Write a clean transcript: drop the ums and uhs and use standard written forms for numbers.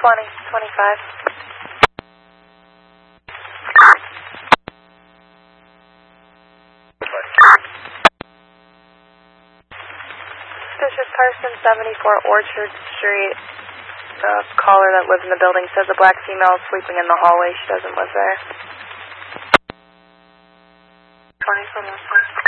25. Suspicious person, 74 Orchard Street. The caller that lives in the building says a black female is sleeping in the hallway. She doesn't live there. 24.